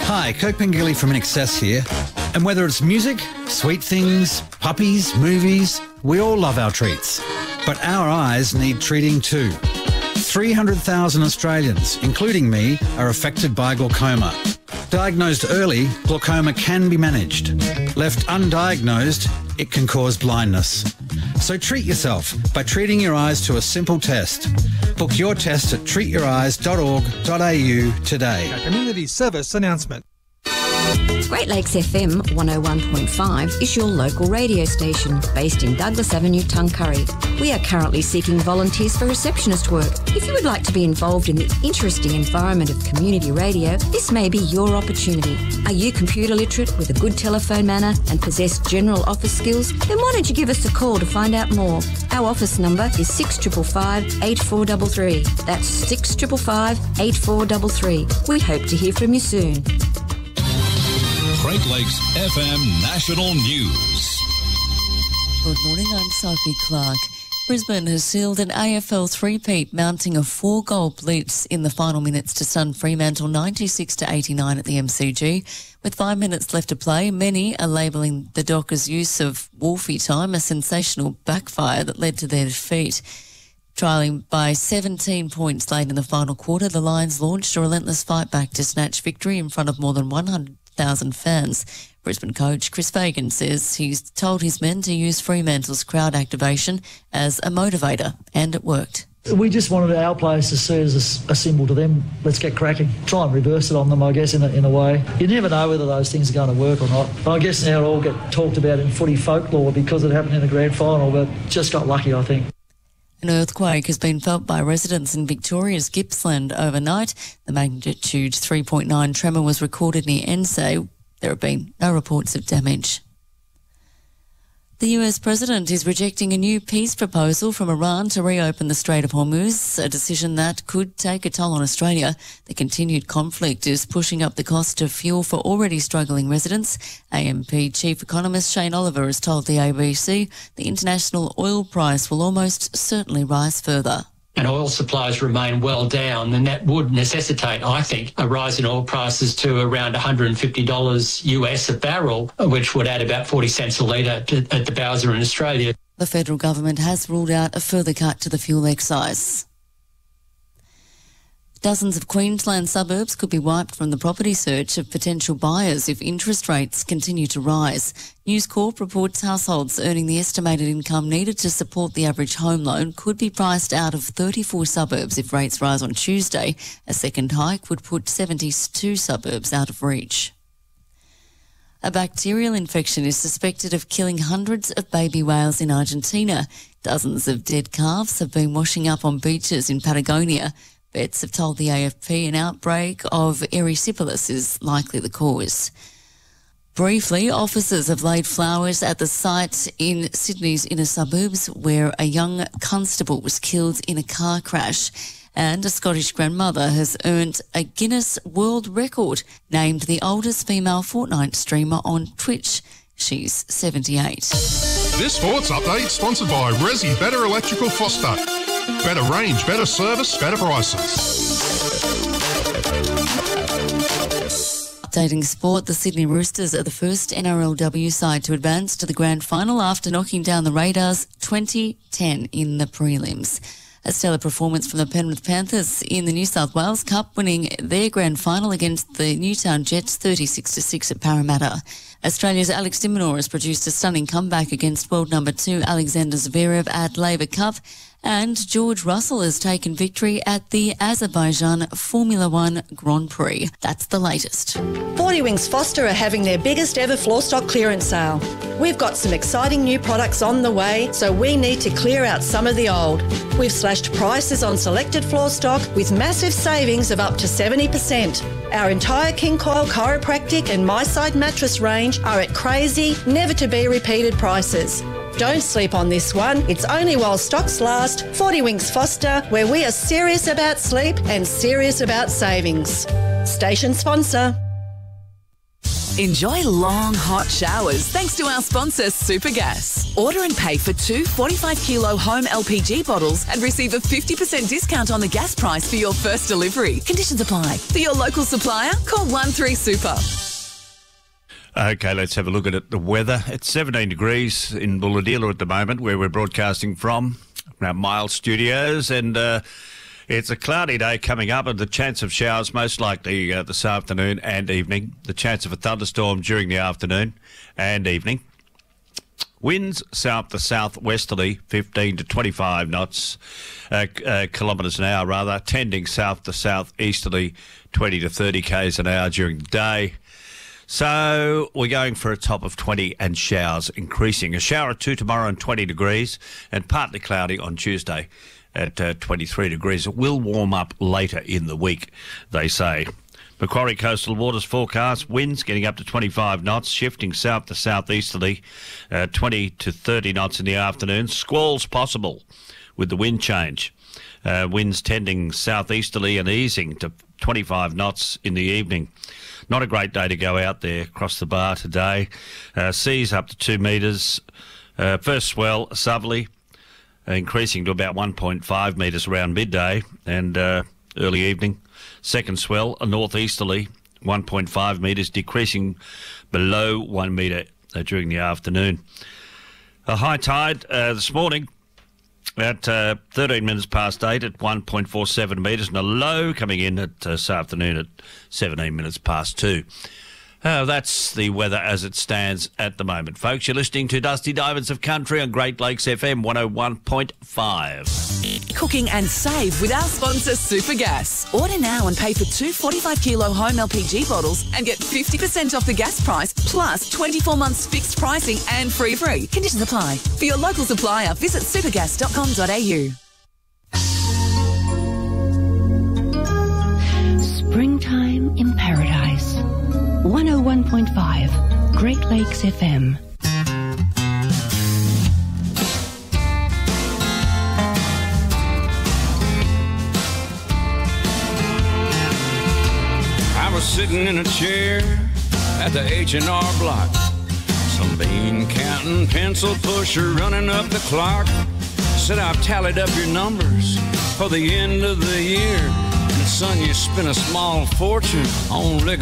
Hi, Kirk Pengilly from InXS here. And whether it's music, sweet things, puppies, movies, we all love our treats. But our eyes need treating too. 300,000 Australians, including me, are affected by glaucoma. Diagnosed early, glaucoma can be managed. Left undiagnosed, it can cause blindness. So treat yourself by treating your eyes to a simple test. Book your test at treatyoureyes.org.au today. A community service announcement. Great Lakes FM 101.5 is your local radio station based in Douglas Avenue, Tuncurry. We are currently seeking volunteers for receptionist work. If you would like to be involved in the interesting environment of community radio, this may be your opportunity. Are you computer literate with a good telephone manner and possess general office skills? Then why don't you give us a call to find out more? Our office number is 6555 8433. That's 6555 8433. We hope to hear from you soon. Great Lakes FM National News. Good morning, I'm Sophie Clark. Brisbane has sealed an AFL three-peat, mounting a 4-goal blitz in the final minutes to stun Fremantle 96-89 at the MCG. With 5 minutes left to play, many are labelling the Dockers' use of Wolfie time a sensational backfire that led to their defeat. Trailing by 17 points late in the final quarter, the Lions launched a relentless fight back to snatch victory in front of more than 100,000 fans. Brisbane coach Chris Fagan says he's told his men to use Fremantle's crowd activation as a motivator, and it worked. We just wanted our players to see it as a symbol to them. Let's get cracking. Try and reverse it on them, I guess, in a way. You never know whether those things are going to work or not. But I guess now it all get talked about in footy folklore because it happened in the grand final, but just got lucky, I think. An earthquake has been felt by residents in Victoria's Gippsland overnight. The magnitude 3.9 tremor was recorded near Ensay. There have been no reports of damage. The US President is rejecting a new peace proposal from Iran to reopen the Strait of Hormuz, a decision that could take a toll on Australia. The continued conflict is pushing up the cost of fuel for already struggling residents. AMP Chief Economist Shane Oliver has told the ABC the international oil price will almost certainly rise further. And oil supplies remain well down, then that would necessitate, I think, a rise in oil prices to around $150 US a barrel, which would add about 40 cents a litre at the Bowser in Australia. The federal government has ruled out a further cut to the fuel excise. Dozens of Queensland suburbs could be wiped from the property search of potential buyers if interest rates continue to rise. News Corp reports households earning the estimated income needed to support the average home loan could be priced out of 34 suburbs if rates rise on Tuesday. A second hike would put 72 suburbs out of reach. A bacterial infection is suspected of killing hundreds of baby whales in Argentina. Dozens of dead calves have been washing up on beaches in Patagonia. Vets have told the AFP an outbreak of erysipelas is likely the cause. Briefly, officers have laid flowers at the site in Sydney's inner suburbs where a young constable was killed in a car crash. And a Scottish grandmother has earned a Guinness World Record, named the oldest female Fortnite streamer on Twitch. She's 78. This sports update sponsored by Resi Better Electrical Foster. Better range, better service, better prices. Updating sport, the Sydney Roosters are the first NRLW side to advance to the grand final after knocking down the Raiders 20-10 in the prelims. A stellar performance from the Penrith Panthers in the New South Wales Cup, winning their grand final against the Newtown Jets 36-6 at Parramatta. Australia's Alex de Minaur has produced a stunning comeback against world number 2 Alexander Zverev at Labour Cup, and George Russell has taken victory at the Azerbaijan Formula One Grand Prix. That's the latest. 40 Wings Foster are having their biggest ever floor stock clearance sale. We've got some exciting new products on the way, so we need to clear out some of the old. We've slashed prices on selected floor stock with massive savings of up to 70%. Our entire King Coil Chiropractic and My Side mattress range are at crazy, never to be repeated prices. Don't sleep on this one. It's only while stocks last. 40 Wings Foster, where we are serious about sleep and serious about savings. Station sponsor. Enjoy long, hot showers thanks to our sponsor, Supergas. Order and pay for 2 45-kilo home LPG bottles and receive a 50% discount on the gas price for your first delivery. Conditions apply. For your local supplier, call 13Super. Okay, let's have a look at the weather. It's 17 degrees in Bulahdelah at the moment, where we're broadcasting from our Miles Studios, and it's a cloudy day coming up, and the chance of showers most likely this afternoon and evening. The chance of a thunderstorm during the afternoon and evening. Winds south to southwesterly, 15 to 25 knots, kilometres an hour rather, tending south to southeasterly, 20 to 30 k's an hour during the day. So we're going for a top of 20 and showers increasing. A shower or two tomorrow and 20 degrees, and partly cloudy on Tuesday at 23 degrees. It will warm up later in the week, they say. Macquarie Coastal Waters forecast, winds getting up to 25 knots, shifting south to southeasterly, 20 to 30 knots in the afternoon. Squalls possible with the wind change. Winds tending southeasterly and easing to 25 knots in the evening. Not a great day to go out there across the bar today. Seas up to 2 metres. First swell, southerly, increasing to about 1.5 metres around midday and early evening. Second swell, a northeasterly, 1.5 metres, decreasing below 1 metre during the afternoon. A high tide this morning at 13 minutes past 8 at 1.47 metres, and a low coming in at this afternoon at 17 minutes past 2. That's the weather as it stands at the moment. Folks, you're listening to Dusty Diamonds of Country on Great Lakes FM 101.5. Cooking and save with our sponsor, Supergas. Order now and pay for 2 45-kilo home LPG bottles and get 50% off the gas price, plus 24 months fixed pricing and free. Conditions apply. For your local supplier, visit supergas.com.au. Springtime in Paradise. 101.5 Great Lakes FM. I was sitting in a chair at the H&R Block. Some bean counting pencil pusher running up the clock. Said, I've tallied up your numbers for the end of the year. And son, you spent a small fortune on liquor.